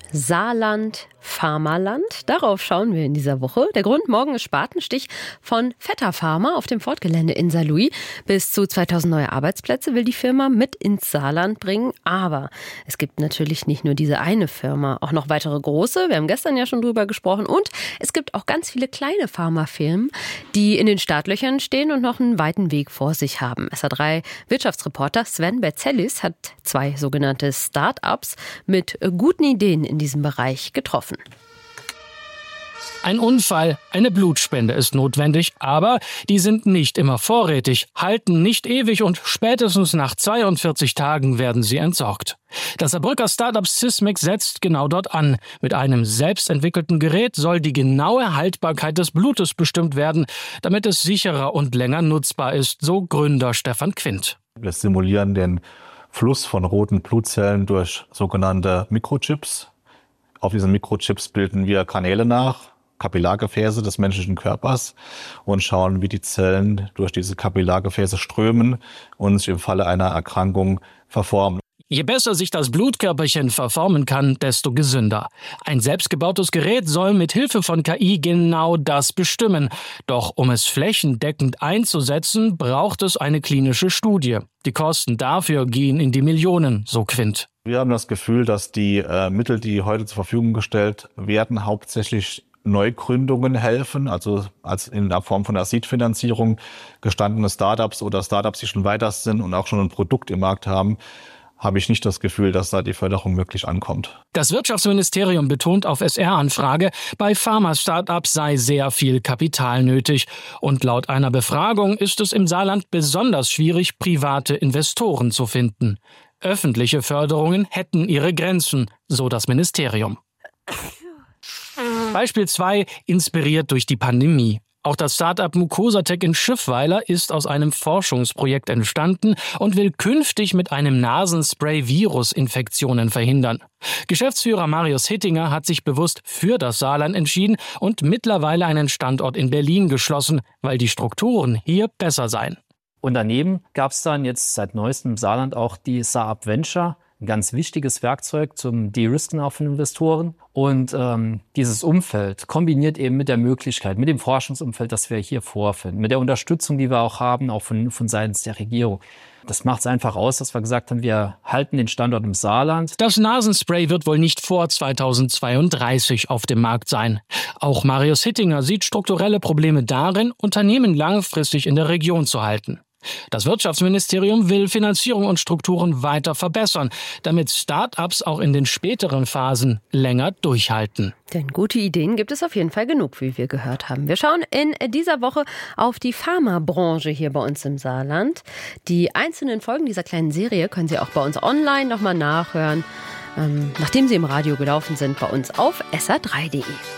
Saarland, Pharmaland. Darauf schauen wir in dieser Woche. Der Grund: morgen ist Spatenstich von Vetter Pharma auf dem Fortgelände in Saarlouis. Bis zu 2000 neue Arbeitsplätze will die Firma mit ins Saarland bringen. Aber es gibt natürlich nicht nur diese eine Firma, auch noch weitere große. Wir haben gestern ja schon drüber gesprochen. Und es gibt auch ganz viele kleine Pharmafirmen, die in den Startlöchern stehen und noch einen weiten Weg vor sich haben. SA3-Wirtschaftsreporter Sven Berzellis hat 2 sogenannte Start-ups mit guten Ideen in diesem Bereich getroffen. Ein Unfall, eine Blutspende ist notwendig, aber die sind nicht immer vorrätig, halten nicht ewig und spätestens nach 42 Tagen werden sie entsorgt. Das Saarbrücker Startup Sysmex setzt genau dort an. Mit einem selbstentwickelten Gerät soll die genaue Haltbarkeit des Blutes bestimmt werden, damit es sicherer und länger nutzbar ist, so Gründer Stefan Quint. Wir simulieren den Fluss von roten Blutzellen durch sogenannte Mikrochips. Auf diesen Mikrochips bilden wir Kanäle nach, Kapillargefäße des menschlichen Körpers, und schauen, wie die Zellen durch diese Kapillargefäße strömen und sich im Falle einer Erkrankung verformen. Je besser sich das Blutkörperchen verformen kann, desto gesünder. Ein selbstgebautes Gerät soll mit Hilfe von KI genau das bestimmen. Doch um es flächendeckend einzusetzen, braucht es eine klinische Studie. Die Kosten dafür gehen in die Millionen, so Quint. Wir haben das Gefühl, dass die Mittel, die heute zur Verfügung gestellt werden, hauptsächlich Neugründungen helfen, also als in der Form von der Seed-Finanzierung gestandene Startups oder Startups, die schon weiter sind und auch schon ein Produkt im Markt haben, habe ich nicht das Gefühl, dass da die Förderung wirklich ankommt. Das Wirtschaftsministerium betont auf SR-Anfrage, bei Pharma-Startups sei sehr viel Kapital nötig. Und laut einer Befragung ist es im Saarland besonders schwierig, private Investoren zu finden. Öffentliche Förderungen hätten ihre Grenzen, so das Ministerium. Beispiel 2, inspiriert durch die Pandemie. Auch das Start-up Mucosatec in Schiffweiler ist aus einem Forschungsprojekt entstanden und will künftig mit einem Nasenspray Virusinfektionen verhindern. Geschäftsführer Marius Hittinger hat sich bewusst für das Saarland entschieden und mittlerweile einen Standort in Berlin geschlossen, weil die Strukturen hier besser seien. Und daneben gab es dann jetzt seit neuestem im Saarland auch die Saar Venture, ein ganz wichtiges Werkzeug zum De-Risken auch von Investoren. Und dieses Umfeld kombiniert eben mit der Möglichkeit, mit dem Forschungsumfeld, das wir hier vorfinden, mit der Unterstützung, die wir auch haben, auch von seitens der Regierung. Das macht es einfach aus, dass wir gesagt haben, wir halten den Standort im Saarland. Das Nasenspray wird wohl nicht vor 2032 auf dem Markt sein. Auch Marius Hittinger sieht strukturelle Probleme darin, Unternehmen langfristig in der Region zu halten. Das Wirtschaftsministerium will Finanzierung und Strukturen weiter verbessern, damit Start-ups auch in den späteren Phasen länger durchhalten. Denn gute Ideen gibt es auf jeden Fall genug, wie wir gehört haben. Wir schauen in dieser Woche auf die Pharmabranche hier bei uns im Saarland. Die einzelnen Folgen dieser kleinen Serie können Sie auch bei uns online nochmal nachhören, nachdem sie im Radio gelaufen sind, bei uns auf sr3.de.